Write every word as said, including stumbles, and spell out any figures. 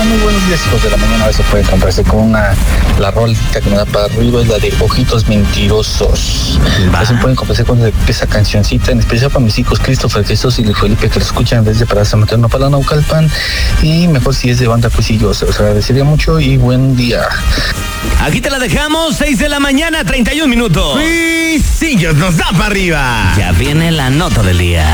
muy buenos días, hijos de la mañana. A veces puede comprarse con una, la rolita que me da para arriba, es la de Ojitos Mentirosos. A veces pueden comprarse con esa cancioncita, en especial para mis hijos Christopher, Jesús y Luis Felipe, que lo escuchan desde Plaza Materno para Naucalpan. Y mejor si es de banda, pues sí, yo se los agradecería mucho y buen día. Aquí te la dejamos, seis de la mañana, treinta y un minutos. Sí, sí, nos da para arriba. Ya viene la nota del día.